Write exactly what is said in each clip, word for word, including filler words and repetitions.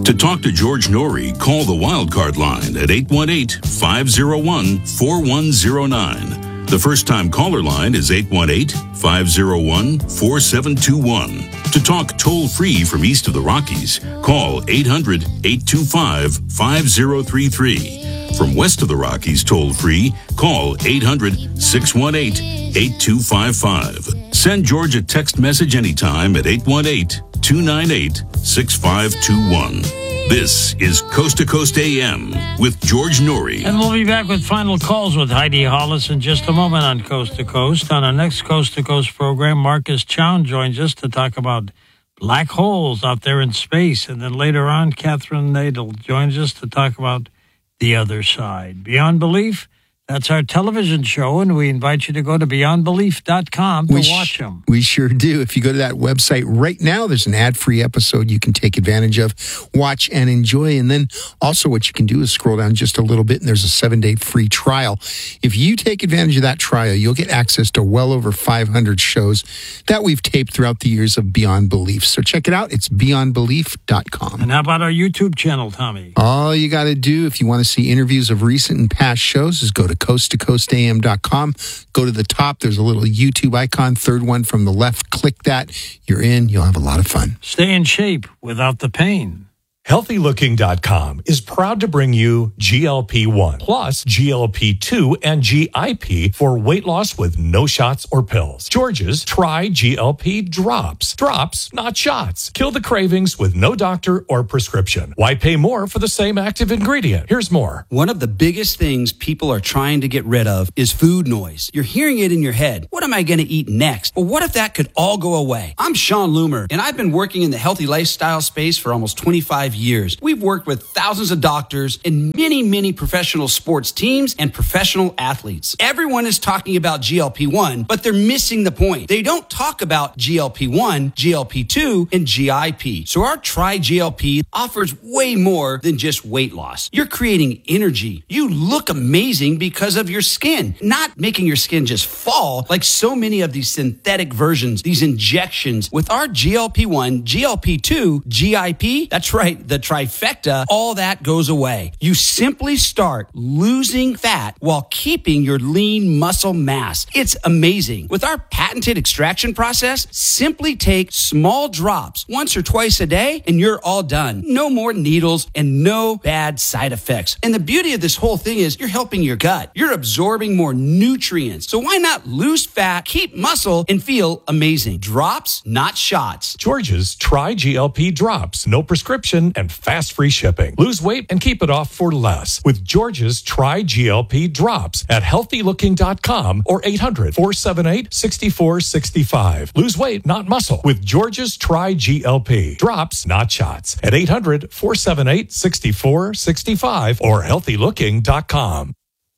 To talk to George Norrie, call the Wildcard line at eight one eight, five oh one, four one oh nine. The first-time caller line is eight one eight, five oh one, four seven two one. To talk toll-free from east of the Rockies, call eight hundred, eight two five, five oh three three. From west of the Rockies toll-free, call eight hundred, six one eight, eight two five five. Send George a text message anytime at eight one eight, two nine eight, six five two one. This is Coast to Coast A M with George Norrie. And we'll be back with final calls with Heidi Hollis in just a moment on Coast to Coast. On our next Coast to Coast program, Marcus Chown joins us to talk about black holes out there in space. And then later on, Catherine Nadel joins us to talk about the other side. Beyond Belief, that's our television show, and we invite you to go to beyond belief dot com to we watch them. We sure do. If you go to that website right now, there's an ad-free episode you can take advantage of, watch, and enjoy. And then also what you can do is scroll down just a little bit, and there's a seven-day free trial. If you take advantage of that trial, you'll get access to well over five hundred shows that we've taped throughout the years of Beyond Belief. So check it out. It's beyond belief dot com. And how about our YouTube channel, Tommy? All you got to do if you want to see interviews of recent and past shows is go to coast to coast a m dot com. Go to the top. There's a little YouTube icon, third one from the left. Click that. You're in. You'll have a lot of fun. Stay in shape without the pain. healthy looking dot com is proud to bring you G L P one plus G L P two and G I P for weight loss with no shots or pills. George's Try G L P Drops. Drops, not shots. Kill the cravings with no doctor or prescription. Why pay more for the same active ingredient? Here's more. One of the biggest things people are trying to get rid of is food noise. You're hearing it in your head. What am I going to eat next? Well, what if that could all go away? I'm Sean Loomer, and I've been working in the healthy lifestyle space for almost twenty-five years. We've worked with thousands of doctors and many, many professional sports teams and professional athletes. Everyone is talking about G L P one, but they're missing the point. They don't talk about G L P one, G L P two, and G I P. So our Try G L P offers way more than just weight loss. You're creating energy. You look amazing because of your skin, not making your skin just fall like so many of these synthetic versions, these injections. With our G L P one, G L P two, G I P, that's right, the trifecta, all that goes away. You simply start losing fat while keeping your lean muscle mass. It's amazing. With our patented extraction process, simply take small drops once or twice a day and you're all done. No more needles and no bad side effects. And the beauty of this whole thing is you're helping your gut. You're absorbing more nutrients. So why not lose fat, keep muscle, and feel amazing? Drops, not shots. George's Try G L P Drops. No prescription and fast free shipping. Lose weight and keep it off for less with George's Try G L P Drops at healthy looking dot com or eight hundred, four seven eight, six four six five. Lose weight, not muscle with George's Try G L P Drops, not shots at eight hundred, four seven eight, six four six five or healthy looking dot com.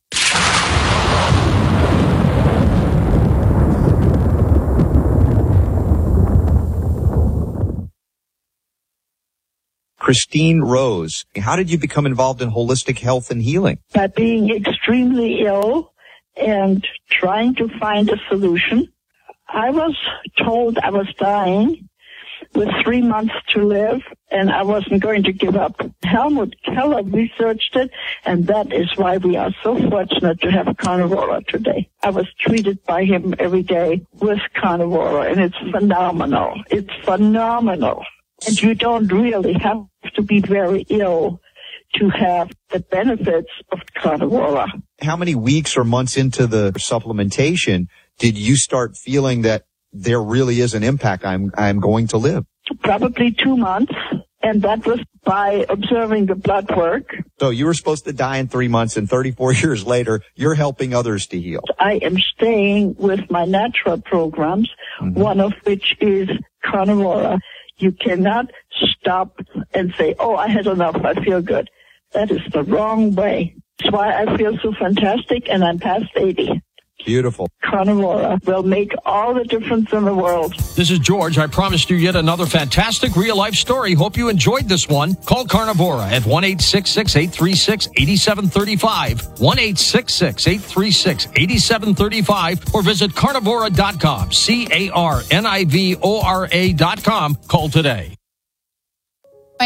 Christine Rose, how did you become involved in holistic health and healing? By being extremely ill and trying to find a solution. I was told I was dying with three months to live, and I wasn't going to give up. Helmut Keller researched it, and that is why we are so fortunate to have Carnivora today. I was treated by him every day with Carnivora, and it's phenomenal. It's phenomenal. And you don't really have to be very ill to have the benefits of Carnivora. How many weeks or months into the supplementation did you start feeling that there really is an impact? I'm, I'm going to live. Probably two months. And that was by observing the blood work. So you were supposed to die in three months and thirty-four years later, you're helping others to heal. I am staying with my natural programs, mm-hmm. one of which is Carnivora. You cannot stop and say, oh, I had enough, I feel good. That is the wrong way. That's why I feel so fantastic, and I'm past eighty. Beautiful. Carnivora will make all the difference in the world. This is George. I promised you yet another fantastic real-life story. Hope you enjoyed this one. Call Carnivora at one eight six six, eight three six, eight seven three five, one eight six six, eight three six, eight seven three five, or visit carnivora dot com, C A R N I V O R A dot com. Call today. My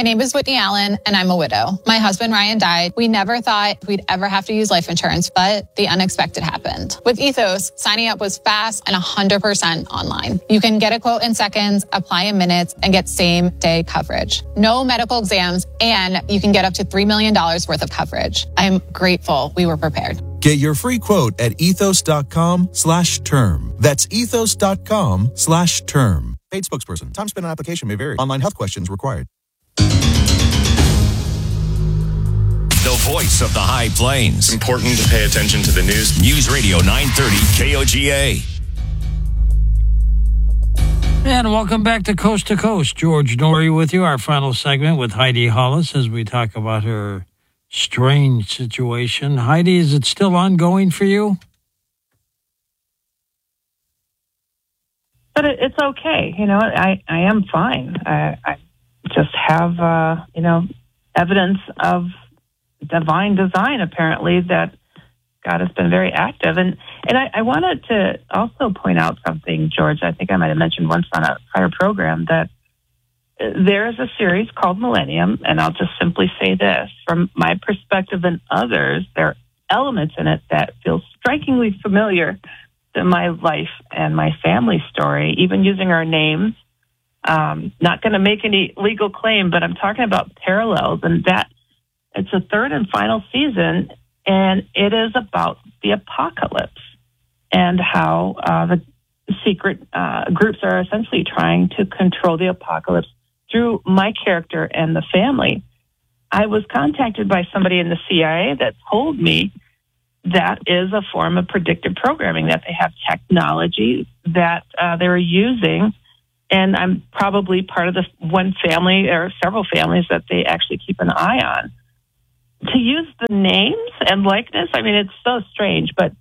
My name is Whitney Allen, and I'm a widow. My husband, Ryan, died. We never thought we'd ever have to use life insurance, but the unexpected happened. With Ethos, signing up was fast and one hundred percent online. You can get a quote in seconds, apply in minutes, and get same-day coverage. No medical exams, and you can get up to three million dollars worth of coverage. I'm grateful we were prepared. Get your free quote at ethos.com slash term. That's ethos.com slash term. Paid spokesperson. Time spent on application may vary. Online health questions required. The voice of the High Plains. Important to pay attention to the news. News Radio nine thirty K O G A. And welcome back to Coast to Coast. George Noory with you, our final segment with Heidi Hollis as we talk about her strange situation. Heidi, is it still ongoing for you? But it, it's okay. You know, I, I am fine. I, I just have, uh, you know, evidence of divine design, apparently, that God has been very active. And, and I, I wanted to also point out something, George. I think I might have mentioned once on a prior program that there is a series called Millennium, and I'll just simply say this. From my perspective and others, there are elements in it that feel strikingly familiar to my life and my family story, even using our names. Um, not going to make any legal claim, but I'm talking about parallels, and that it's a third and final season, and it is about the apocalypse and how uh, the secret uh, groups are essentially trying to control the apocalypse through my character and the family. I was contacted by somebody in the C I A that told me that is a form of predictive programming, that they have technology that uh, they're using, and I'm probably part of the one family or several families that they actually keep an eye on. To use the names and likeness, I mean, it's so strange, but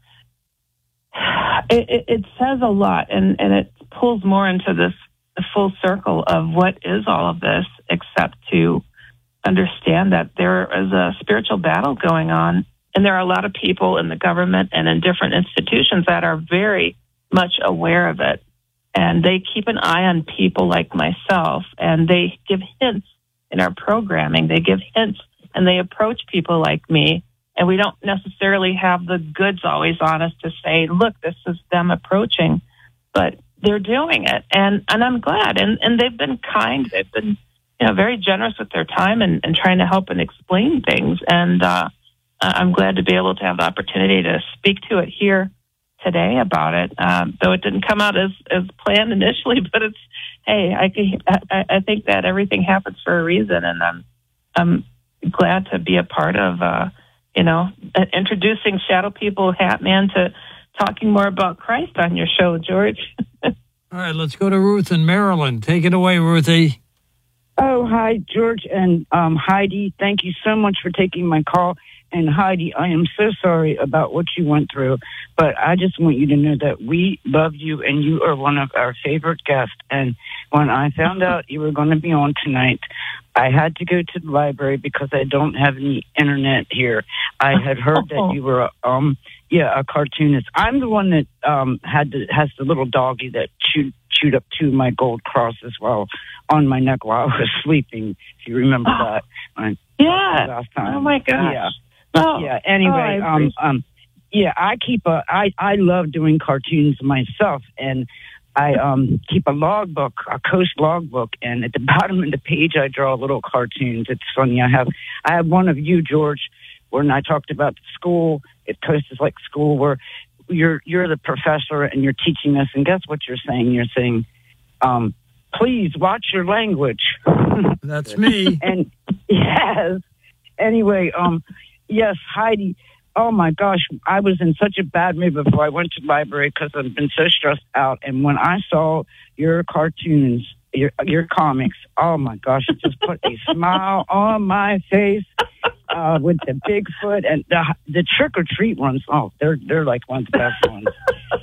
it, it, it says a lot, and, and it pulls more into this full circle of what is all of this, except to understand that there is a spiritual battle going on, and there are a lot of people in the government and in different institutions that are very much aware of it, and they keep an eye on people like myself, and they give hints in our programming. They give hints, and they approach people like me, and we don't necessarily have the goods always on us to say, look, this is them approaching, but they're doing it, and, and I'm glad. And, and they've been kind. They've been, you know, very generous with their time and, and trying to help and explain things. And uh, I'm glad to be able to have the opportunity to speak to it here today about it, um, though it didn't come out as, as planned initially. But it's, hey, I, can, I, I think that everything happens for a reason, and I'm, I'm glad to be a part of, uh, you know, introducing Shadow People Hat Man to talking more about Christ on your show, George. All right, let's go to Ruth in Maryland. Take it away, Ruthie. Oh, hi, George and um, Heidi. Thank you so much for taking my call. And Heidi, I am so sorry about what you went through, but I just want you to know that we love you and you are one of our favorite guests. And when I found out you were going to be on tonight, I had to go to the library because I don't have any internet here. I had heard that you were, um, yeah, a cartoonist. I'm the one that um, had the, has the little doggy that chewed, chewed up two of my gold crosses while on my neck while I was sleeping, if you remember oh. that. I, yeah. Last time. Oh, my gosh. Yeah. Oh. Yeah. Anyway, oh, um, um, yeah, I keep a, I, I love doing cartoons myself, and I um, keep a logbook, a Coast logbook, and at the bottom of the page, I draw little cartoons. It's funny. I have, I have one of you, George, when I talked about school. It Coast is like school, where you're you're the professor and you're teaching us. And guess what you're saying? You're saying, um, please watch your language. That's me. And yes. Anyway, um, yes, Heidi. Oh my gosh, I was in such a bad mood before I went to the library because I've been so stressed out. And when I saw your cartoons, your your comics, oh my gosh, it just put a smile on my face uh, with the Bigfoot and the the trick or treat ones. Oh, they're they're like one of the best ones.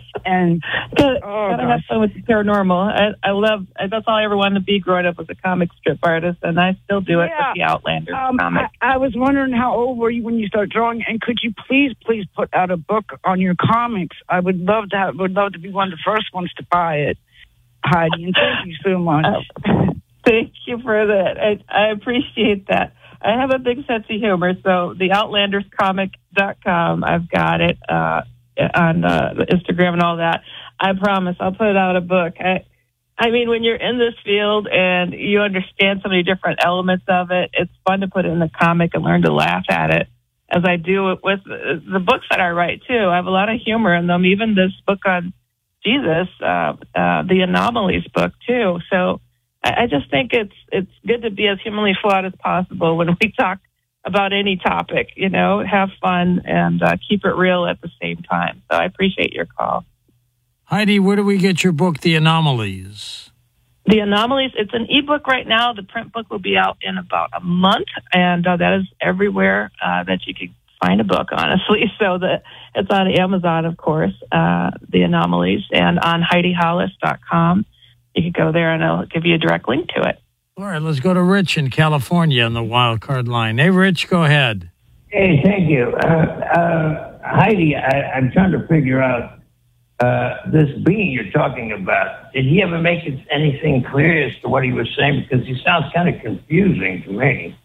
And gotta, oh, gotta have fun with the paranormal. I, I love. That's all I ever wanted to be growing up, was a comic strip artist, and I still do it yeah. with the Outlander um, comic. I, I was wondering, how old were you when you started drawing? And could you please, please put out a book on your comics? I would love to have. Would love to be one of the first ones to buy it, Heidi. And thank you so much. Uh, Thank you for that. I, I appreciate that. I have a big sense of humor, so the outlanders comic dot com, I've got it uh, on uh, Instagram and all that. I promise I'll put out a book. I, I mean, when you're in this field and you understand so many different elements of it, it's fun to put it in the comic and learn to laugh at it, as I do with the books that I write, too. I have a lot of humor in them, even this book on Jesus, uh, uh, the Anomalies book, too. So I, I just think it's it's good to be as humanly flawed as possible when we talk about any topic, you know, have fun and uh, keep it real at the same time. So I appreciate your call. Heidi, where do we get your book, The Anomalies? The Anomalies, it's an ebook right now. The print book will be out in about a month, and uh, that is everywhere uh, that you can find a book, honestly. So the, it's on Amazon, of course, uh, The Anomalies, and on Heidi Hollis dot com. You can go there, and I'll give you a direct link to it. All right, let's go to Rich in California on the wild card line. Hey, Rich, go ahead. Hey, thank you. Uh, uh, Heidi, I, I'm trying to figure out Uh, this being you're talking about, did he ever make it anything clear as to what he was saying? Because he sounds kind of confusing to me.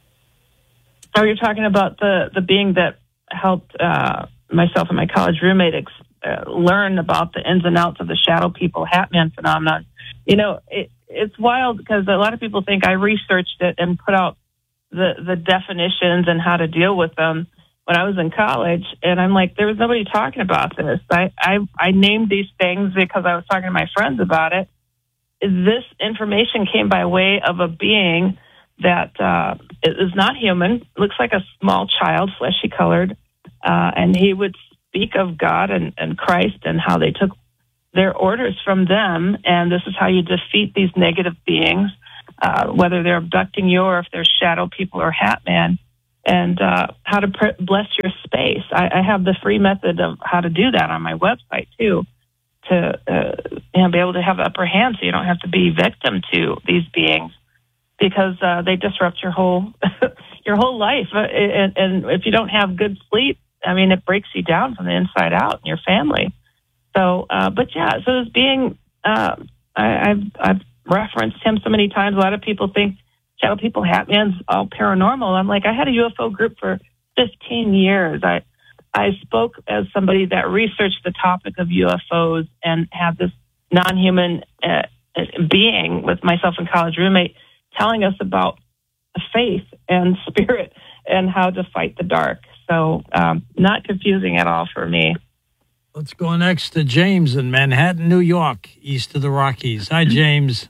Oh, you're talking about the, the being that helped uh, myself and my college roommate ex- uh, learn about the ins and outs of the shadow people, Hat Man phenomenon. You know, it, it's wild because a lot of people think I researched it and put out the, the definitions and how to deal with them when I was in college, and I'm like, there was nobody talking about this. I, I, I named these things because I was talking to my friends about it. This information came by way of a being that uh, is not human, looks like a small child, fleshy colored, uh, and he would speak of God and, and Christ and how they took their orders from them, and this is how you defeat these negative beings, uh, whether they're abducting you or if they're shadow people or Hat Man. And uh, how to pr- bless your space. I, I have the free method of how to do that on my website, too, to uh, you know, be able to have the upper hand so you don't have to be victim to these beings because uh, they disrupt your whole your whole life. Uh, and, and if you don't have good sleep, I mean, it breaks you down from the inside out and your family. So, uh, but yeah, so this being, uh, I, I've, I've referenced him so many times. A lot of people think Shadow People, Hat Man's all paranormal. I'm like, I had a U F O group for fifteen years. I I spoke as somebody that researched the topic of U F Os and had this non-human uh, being with myself and college roommate telling us about faith and spirit and how to fight the dark. So um, not confusing at all for me. Let's go next to James in Manhattan, New York, east of the Rockies. Hi, James.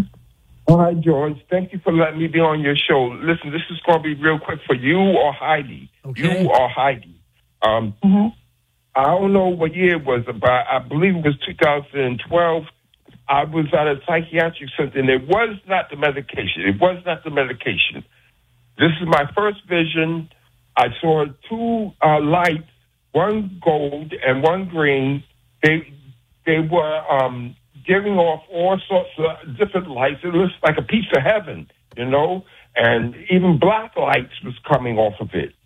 All right, George. Thank you for letting me be on your show. Listen, this is going to be real quick for you or Heidi. Okay. You or Heidi. Um, mm-hmm. I don't know what year it was, but I believe it was two thousand twelve. I was at a psychiatric center, and it was not the medication. It was not the medication. This is my first vision. I saw two uh, lights, one gold and one green. They they were... Um, giving off all sorts of different lights. It looks like a piece of heaven, you know, and even black lights was coming off of it.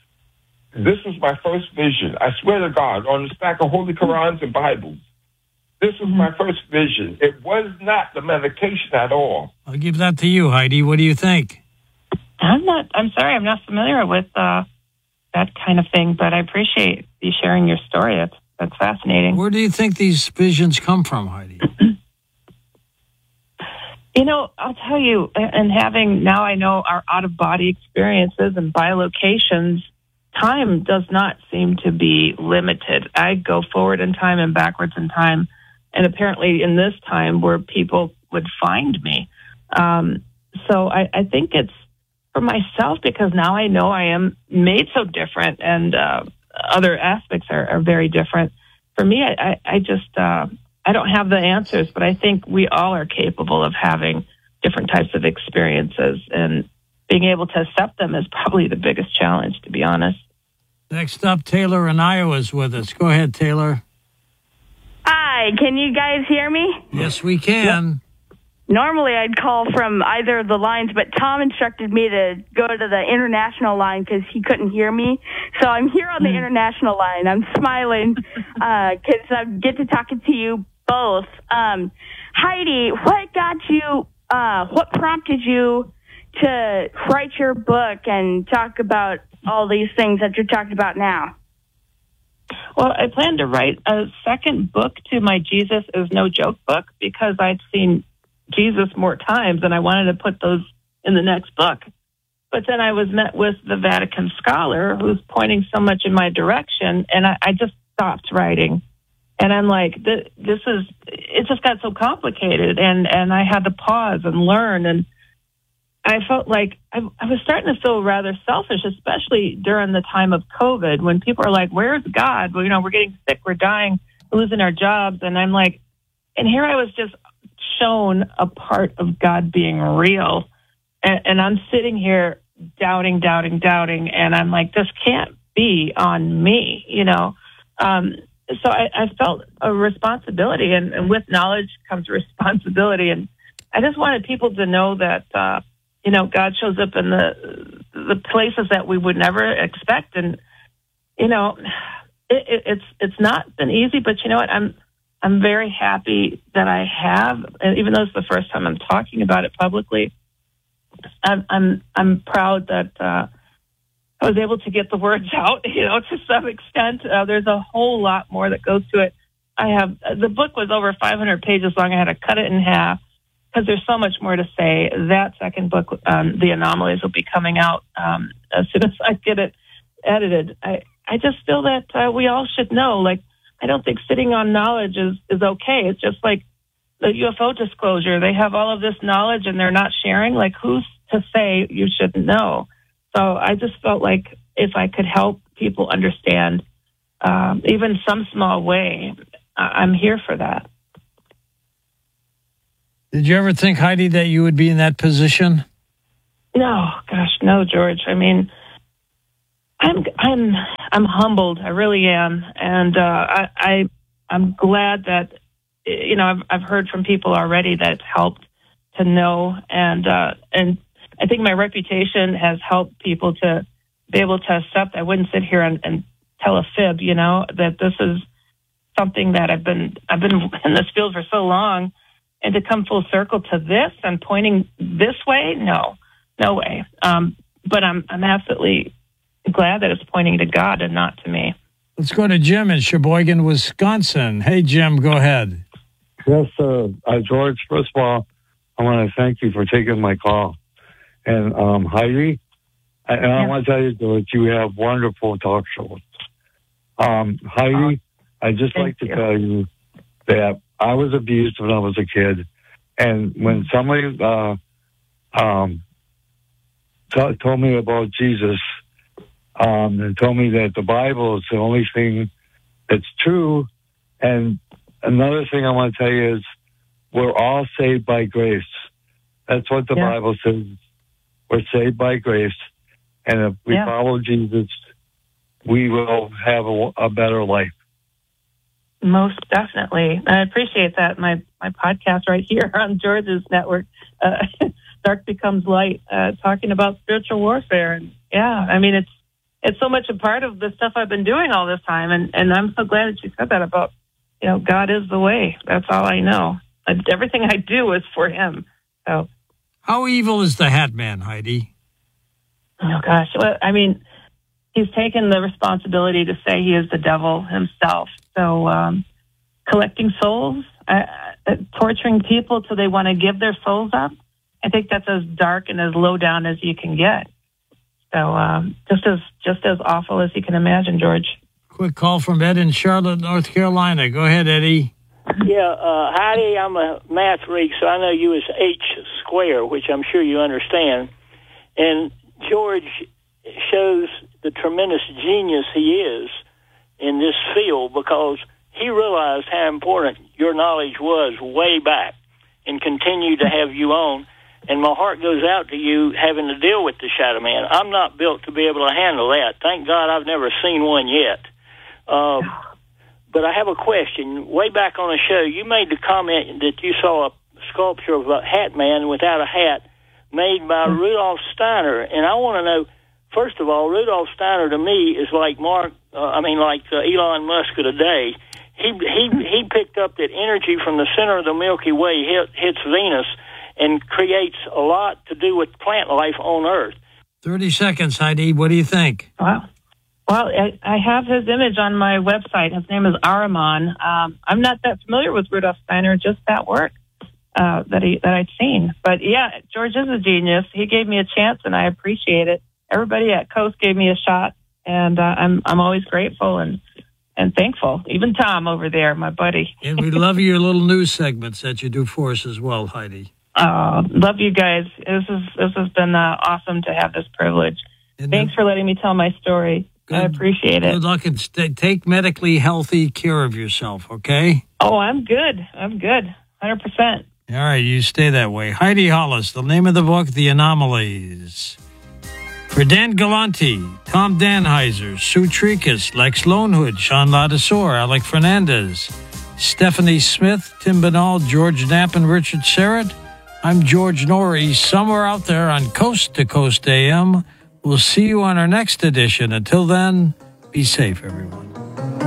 This was my first vision. I swear to God, on the stack of Holy Qurans and Bibles. This was my first vision. It was not the medication at all. I'll give that to you, Heidi. What do you think? I'm not, I'm sorry, I'm not familiar with uh, that kind of thing, but I appreciate you sharing your story. That's That's fascinating. Where do you think these visions come from, Heidi? You know, I'll tell you, and having now I know our out-of-body experiences and bilocations, time does not seem to be limited. I go forward in time and backwards in time, and apparently in this time where people would find me. Um, so I, I think it's for myself because now I know I am made so different and uh, other aspects are, are very different. For me, I, I, I just, uh, I don't have the answers, but I think we all are capable of having different types of experiences, and being able to accept them is probably the biggest challenge, to be honest. Next up, Taylor in Iowa is with us. Go ahead, Taylor. Hi, can you guys hear me? Yes, we can. Normally, I'd call from either of the lines, but Tom instructed me to go to the international line because he couldn't hear me. So I'm here on the international line. I'm smiling because uh, I get to talking to you both. Um, Heidi, what got you uh, what prompted you to write your book and talk about all these things that you're talking about now? Well, I plan to write a second book to my Jesus is No Joke book because I'd seen Jesus more times and I wanted to put those in the next book. But then I was met with the Vatican scholar who's pointing so much in my direction, and I, I just stopped writing. And I'm like, this, this is, it just got so complicated, and, and I had to pause and learn. And I felt like I, I was starting to feel rather selfish, especially during the time of COVID when people are like, where's God? Well, you know, we're getting sick, we're dying, we're losing our jobs. And I'm like, and here I was just shown a part of God being real. And, and I'm sitting here doubting, doubting, doubting. And I'm like, this can't be on me, you know? Um, so I, I felt a responsibility, and, and with knowledge comes responsibility. And I just wanted people to know that, uh, you know, God shows up in the the places that we would never expect. And, you know, it, it, it's it's not been easy, but you know what? I'm I'm very happy that I have, and even though it's the first time I'm talking about it publicly, I'm I'm, I'm proud that uh, I was able to get the words out, you know, to some extent. Uh, there's a whole lot more that goes to it. I have, the book was over five hundred pages long. I had to cut it in half because there's so much more to say. That second book, um, The Anomalies, will be coming out um, as soon as I get it edited. I, I just feel that uh, we all should know, like, I don't think sitting on knowledge is, is okay. It's just like the U F O disclosure. They have all of this knowledge and they're not sharing. Like, who's to say you shouldn't know? So I just felt like if I could help people understand, um, even some small way, I- I'm here for that. Did you ever think, Heidi, that you would be in that position? No, gosh, no, George. I mean, I'm I'm I'm humbled. I really am, and uh, I, I I'm glad that, you know, I've I've heard from people already that it's helped to know, and uh, and I think my reputation has helped people to be able to accept. I wouldn't sit here and, and tell a fib, you know, that this is something that I've been I've been in this field for so long, and to come full circle to this and pointing this way, no, no way. Um, but I'm I'm absolutely glad that it's pointing to God and not to me. Let's go to Jim in Sheboygan, Wisconsin. Hey, Jim, go ahead. Yes, uh, uh, George, first of all, I want to thank you for taking my call. And um, Heidi, I, and I want to tell you, George, you have wonderful talk shows. Um, Heidi, I'd just like to you. tell you that I was abused when I was a kid. And when somebody uh, um, t- told me about Jesus, Um, and told me that the Bible is the only thing that's true. And another thing I want to tell you is we're all saved by grace. That's what the yeah. Bible says. We're saved by grace. And if we yeah. follow Jesus, we will have a, a better life. Most definitely. I appreciate that. My, my podcast right here on George's network, uh, Dark Becomes Light, uh, talking about spiritual warfare. And yeah, I mean, it's, It's so much a part of the stuff I've been doing all this time. And, and I'm so glad that you said that about, you know, God is the way. That's all I know. And everything I do is for him. So, how evil is the Hat Man, Heidi? Oh, gosh. Well, I mean, he's taken the responsibility to say he is the devil himself. So um, collecting souls, uh, uh, torturing people till they want to give their souls up, I think that's as dark and as low down as you can get. So um, just as just as awful as you can imagine, George. Quick call from Ed in Charlotte, North Carolina. Go ahead, Eddie. Yeah, uh, Heidi, I'm a math freak, so I know you as H square, which I'm sure you understand. And George shows the tremendous genius he is in this field because he realized how important your knowledge was way back and continued to have you on. And my heart goes out to you having to deal with the Shadow Man. I'm not built to be able to handle that. Thank God I've never seen one yet. Uh, but I have a question. Way back on the show, you made the comment that you saw a sculpture of a Hat Man without a hat made by mm-hmm. Rudolph Steiner. And I want to know, first of all, Rudolph Steiner to me is like Mark, uh, I mean, like uh, Elon Musk of today. He, he, he picked up that energy from the center of the Milky Way hit, hits Venus. and creates a lot to do with plant life on Earth. thirty seconds, Heidi. What do you think? Wow. Well, I, I have his image on my website. His name is Ahriman. Um, I'm not that familiar with Rudolf Steiner, just that work uh, that he that I'd seen. But yeah, George is a genius. He gave me a chance, and I appreciate it. Everybody at Coast gave me a shot, and uh, I'm I'm always grateful and and thankful. Even Tom over there, my buddy. And we love your little news segments that you do for us as well, Heidi. Uh, love you guys. This is this has been uh, awesome to have this privilege. And Thanks for letting me tell my story. Good, I appreciate it. Good luck and stay, take medically healthy care of yourself, okay? Oh, I'm good. I'm good. one hundred percent. All right, you stay that way. Heidi Hollis, the name of the book, The Anomalies. For Dan Galante, Tom Danheiser, Sue Tricus, Lex Lonehood, Sean Ladesor, Alec Fernandez, Stephanie Smith, Tim Banal, George Knapp, and Richard Serrett, I'm George Norrie, somewhere out there on Coast to Coast A M. We'll see you on our next edition. Until then, be safe, everyone.